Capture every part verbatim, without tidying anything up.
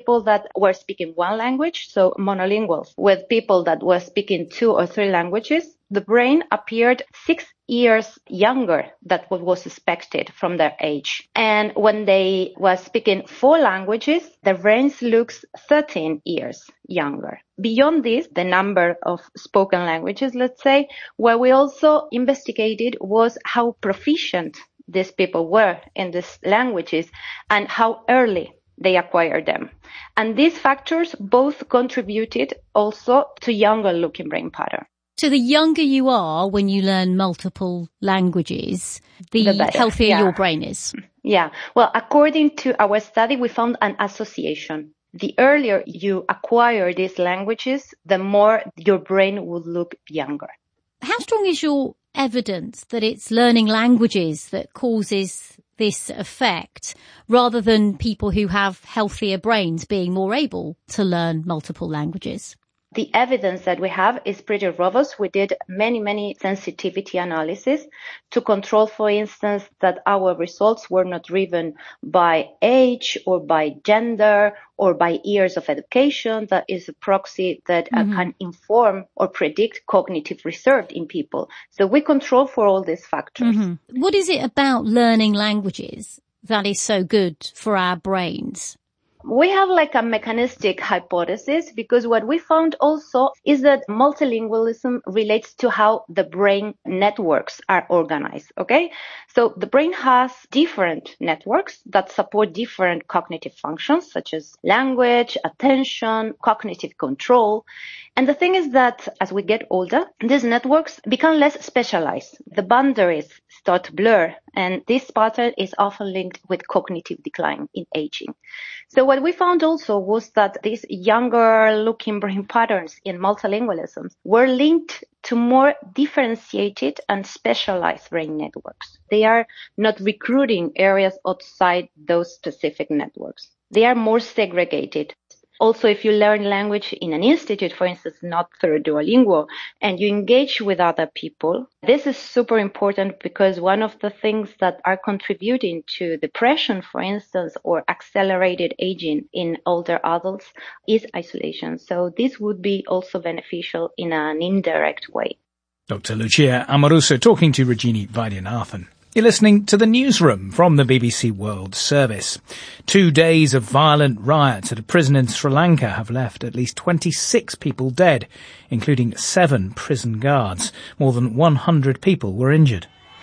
people that were speaking one language, so monolinguals, with people that were speaking two or three languages, the brain appeared six years younger than what was expected from their age. And when they were speaking four languages, their brains looks thirteen years younger. Beyond this, the number of spoken languages, let's say, what we also investigated was how proficient these people were in these languages and how early they acquired them. And these factors both contributed also to younger looking brain pattern. So the younger you are when you learn multiple languages, the, the healthier yeah. your brain is. Yeah. Well, according to our study, we found an association. The earlier you acquire these languages, the more your brain will look younger. How strong is your evidence that it's learning languages that causes this effect rather than people who have healthier brains being more able to learn multiple languages? The evidence that we have is pretty robust. We did many, many sensitivity analysis to control, for instance, that our results were not driven by age or by gender or by years of education. That is a proxy that mm-hmm. uh, can inform or predict cognitive reserve in people. So we control for all these factors. Mm-hmm. What is it about learning languages that is so good for our brains? We have like a mechanistic hypothesis because what we found also is that multilingualism relates to how the brain networks are organized, okay? So the brain has different networks that support different cognitive functions such as language, attention, cognitive control. And the thing is that as we get older, these networks become less specialized. The boundaries start to blur, and this pattern is often linked with cognitive decline in aging. So what we found also was that these younger looking brain patterns in multilingualism were linked to more differentiated and specialized brain networks. They are not recruiting areas outside those specific networks. They are more segregated. Also, if you learn language in an institute, for instance, not through Duolingo, and you engage with other people, this is super important because one of the things that are contributing to depression, for instance, or accelerated aging in older adults is isolation. So this would be also beneficial in an indirect way. Doctor Lucia Amoruso talking to Rajini Vaidyanathan. You're listening to the Newsroom from the B B C World Service. Two days of violent riots at a prison in Sri Lanka have left at least twenty-six people dead, including seven prison guards. More than one hundred people were injured.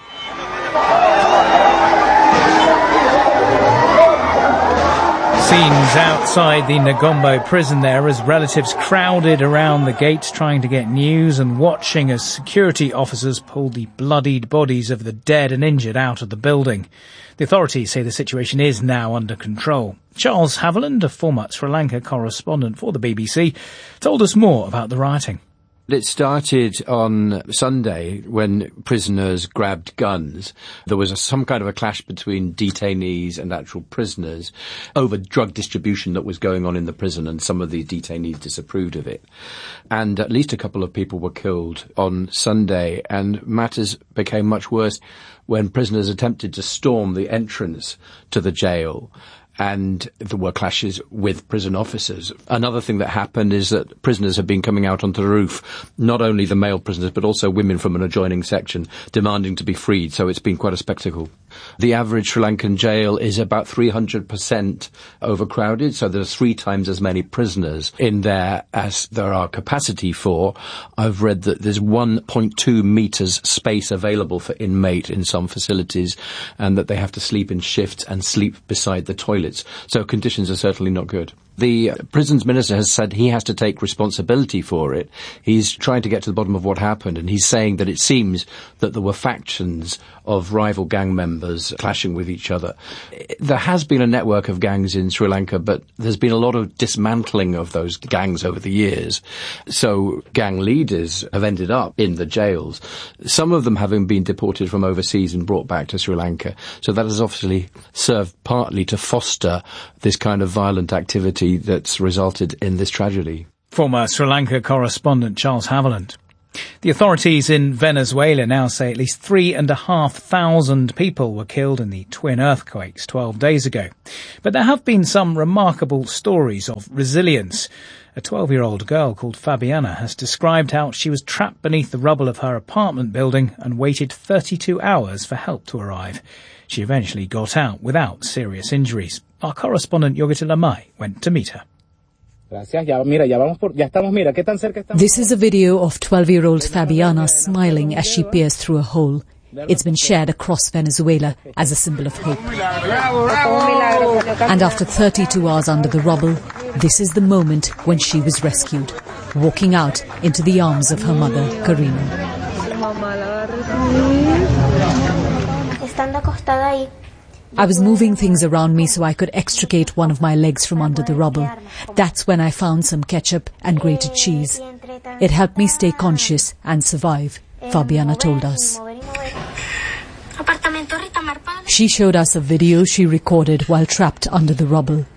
Scenes outside the Negombo prison there as relatives crowded around the gates trying to get news and watching as security officers pulled the bloodied bodies of the dead and injured out of the building. The authorities say the situation is now under control. Charles Haviland, a former Sri Lanka correspondent for the B B C, told us more about the rioting. It started on Sunday when prisoners grabbed guns. There was a, some kind of a clash between detainees and actual prisoners over drug distribution that was going on in the prison, and some of the detainees disapproved of it. And at least a couple of people were killed on Sunday, and matters became much worse when prisoners attempted to storm the entrance to the jail. And there were clashes with prison officers. Another thing that happened is that prisoners have been coming out onto the roof, not only the male prisoners, but also women from an adjoining section, demanding to be freed. So it's been quite a spectacle. The average Sri Lankan jail is about three hundred percent overcrowded, so there's three times as many prisoners in there as there are capacity for. I've read that there's one point two metres space available for inmate in some facilities, and that they have to sleep in shifts and sleep beside the toilets. So conditions are certainly not good. The prisons minister has said he has to take responsibility for it. He's trying to get to the bottom of what happened, and he's saying that it seems that there were factions of rival gang members clashing with each other. There has been a network of gangs in Sri Lanka, but there's been a lot of dismantling of those gangs over the years. So gang leaders have ended up in the jails, some of them having been deported from overseas and brought back to Sri Lanka. So that has obviously served partly to foster this kind of violent activity that's resulted in this tragedy. Former Sri Lanka correspondent Charles Haviland. The authorities in Venezuela now say at least three and a half thousand people were killed in the twin earthquakes twelve days ago. But there have been some remarkable stories of resilience. A twelve-year-old girl called Fabiana has described how she was trapped beneath the rubble of her apartment building and waited thirty-two hours for help to arrive. She eventually got out without serious injuries. Our correspondent Yogita Lamai went to meet her. This is a video of twelve-year-old Fabiana smiling as she peers through a hole. It's been shared across Venezuela as a symbol of hope. And after thirty-two hours under the rubble, this is the moment when she was rescued, walking out into the arms of her mother, Karina. I was moving things around me so I could extricate one of my legs from under the rubble. That's when I found some ketchup and grated cheese. It helped me stay conscious and survive, Fabiana told us. She showed us a video she recorded while trapped under the rubble.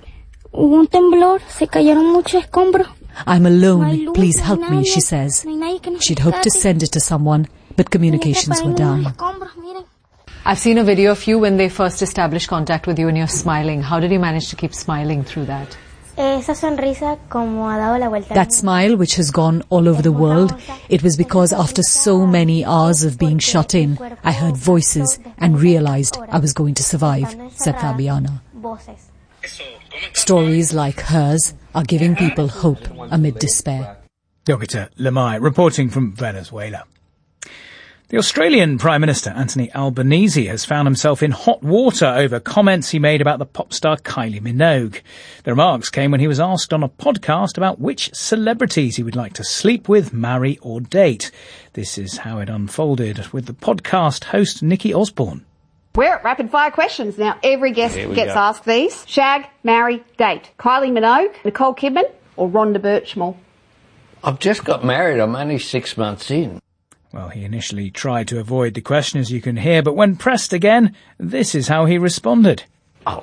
I'm alone, please help me, she says. She'd hoped to send it to someone, but communications were down. I've seen a video of you when they first established contact with you and you're smiling. How did you manage to keep smiling through that? That smile, which has gone all over the world, it was because after so many hours of being shut in, I heard voices and realized I was going to survive, said Fabiana. Stories like hers are giving people hope amid despair. Yogita Lamai reporting from Venezuela. The Australian Prime Minister, Anthony Albanese, has found himself in hot water over comments he made about the pop star Kylie Minogue. The remarks came when he was asked on a podcast about which celebrities he would like to sleep with, marry or date. This is how it unfolded with the podcast host Nikki Osborne. We're at rapid fire questions now. Every guest gets go. asked these. Shag, marry, date. Kylie Minogue, Nicole Kidman or Rhonda Birchmore? I've just got married. I'm only six months in. Well, he initially tried to avoid the question, as you can hear, but when pressed again, this is how he responded. Oh,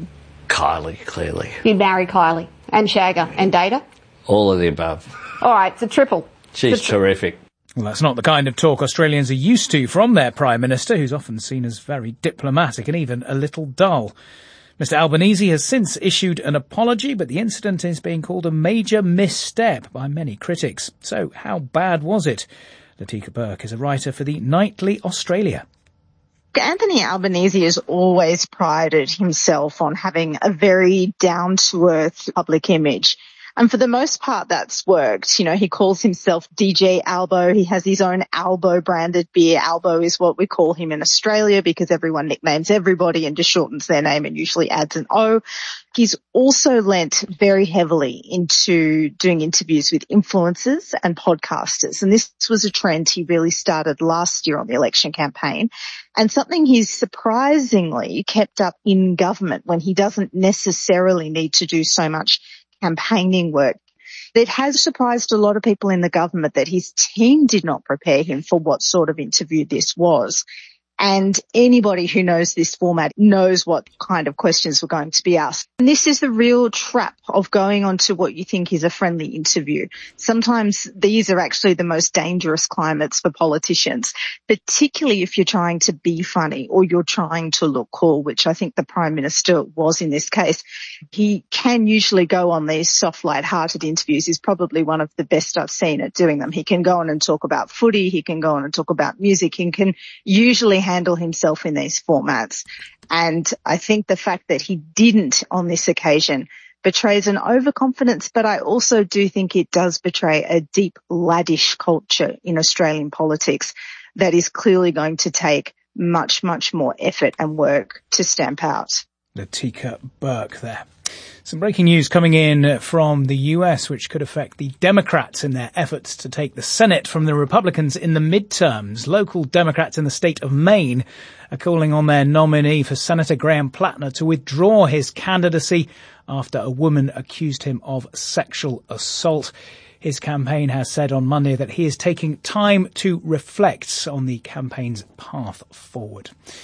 Kylie, clearly. You'd marry Kylie and shag her and date her? All of the above. All right, it's a triple. She's It's a tri- terrific. Well, that's not the kind of talk Australians are used to from their Prime Minister, who's often seen as very diplomatic and even a little dull. Mister Albanese has since issued an apology, but the incident is being called a major misstep by many critics. So how bad was it? Latika Burke is a writer for the Nightly Australia. Anthony Albanese has always prided himself on having a very down-to-earth public image. And for the most part, that's worked. You know, he calls himself D J Albo. He has his own Albo branded beer. Albo is what we call him in Australia because everyone nicknames everybody and just shortens their name and usually adds an O. He's also lent very heavily into doing interviews with influencers and podcasters. And this was a trend he really started last year on the election campaign and something he's surprisingly kept up in government when he doesn't necessarily need to do so much campaigning work. It has surprised a lot of people in the government that his team did not prepare him for what sort of interview this was. And anybody who knows this format knows what kind of questions were going to be asked. And this is the real trap of going on to what you think is a friendly interview. Sometimes these are actually the most dangerous climates for politicians, particularly if you're trying to be funny or you're trying to look cool, which I think the Prime Minister was in this case. He can usually go on these soft, light-hearted interviews. He's probably one of the best I've seen at doing them. He can go on and talk about footy. He can go on and talk about music. He can usually handle himself in these formats. And I think the fact that he didn't on this occasion betrays an overconfidence, but I also do think it does betray a deep laddish culture in Australian politics that is clearly going to take much, much more effort and work to stamp out. Latika Burke there. Some breaking news coming in from the U S, which could affect the Democrats in their efforts to take the Senate from the Republicans in the midterms. Local Democrats in the state of Maine are calling on their nominee for Senator Graham Plattner to withdraw his candidacy after a woman accused him of sexual assault. His campaign has said on Monday that he is taking time to reflect on the campaign's path forward.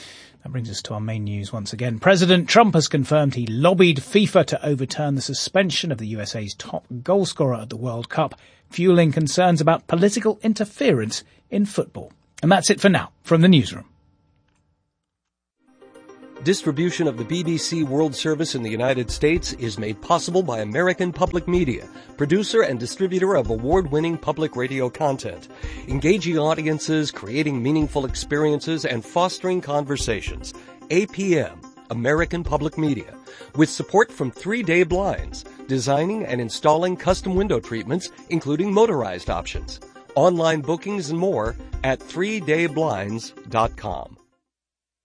That brings us to our main news once again. President Trump has confirmed he lobbied FIFA to overturn the suspension of the U S A's top goalscorer at the World Cup, fueling concerns about political interference in football. And that's it for now from the newsroom. Distribution of the B B C World Service in the United States is made possible by American Public Media, producer and distributor of award-winning public radio content, engaging audiences, creating meaningful experiences, and fostering conversations. A P M, American Public Media, with support from Three Day Blinds, designing and installing custom window treatments, including motorized options. Online bookings and more at three day blinds dot com.